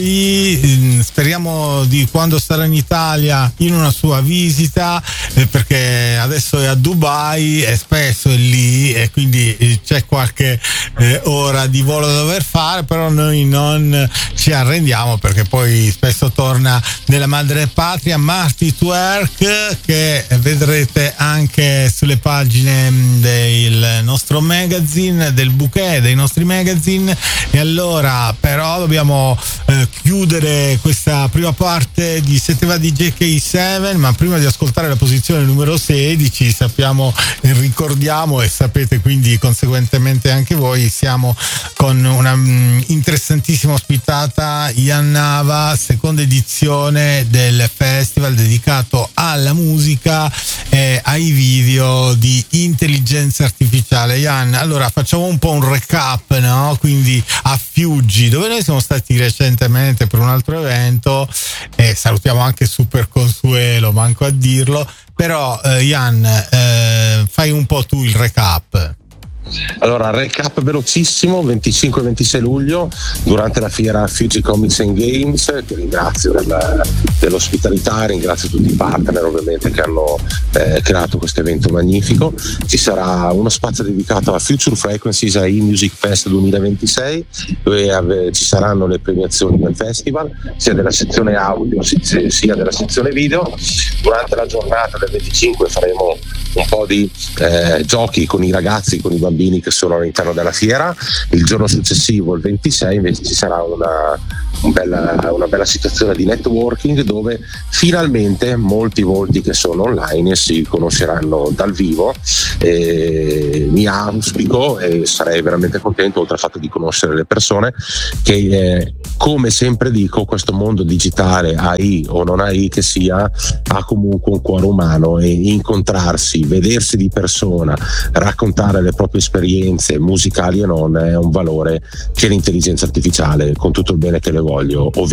Speriamo di, quando sarà in Italia, in una sua visita, perché adesso è a Dubai e spesso è lì, e quindi c'è qualche ora di volo da dover fare, però noi non ci arrendiamo, perché poi spesso torna nella madre patria. Marty Twerk, che vedrete anche sulle pagine del nostro magazine, del bouquet dei nostri magazine. E allora però dobbiamo chiudere questa prima parte di Seteva di JK7, ma prima di ascoltare la posizione numero 16 sappiamo e ricordiamo, e sapete quindi conseguentemente anche voi, siamo con una interessantissima ospitata, Ian Nava, seconda edizione del festival dedicato alla musica e ai video di intelligenza artificiale. Ian, allora facciamo un po' un recap, no? Quindi a Fiuggi, dove noi siamo stati recentemente per un altro evento, e salutiamo anche Super Consuelo, manco a dirlo, però Ian, fai un po' tu il recap. Allora, recap velocissimo: 25 e 26 luglio durante la fiera Fiuggi Comics and Games, che ringrazio dell'ospitalità, ringrazio tutti i partner ovviamente che hanno creato questo evento magnifico. Ci sarà uno spazio dedicato a Future Frequencies a E-Music Fest 2026, dove ci saranno le premiazioni del festival, sia della sezione audio sia della sezione video. Durante la giornata del 25 faremo un po' di giochi con i ragazzi, con i bambini che sono all'interno della fiera. Il giorno successivo, il 26, invece ci sarà una bella situazione di networking, dove finalmente molti volti che sono online si conosceranno dal vivo. Mi auspico, e sarei veramente contento, oltre al fatto di conoscere le persone, che come sempre dico, questo mondo digitale, AI o non AI che sia, ha comunque un cuore umano, e incontrarsi, vedersi di persona, raccontare le proprie esperienze musicali e non, è un valore che l'intelligenza artificiale, con tutto il bene che le voglio, ovviamente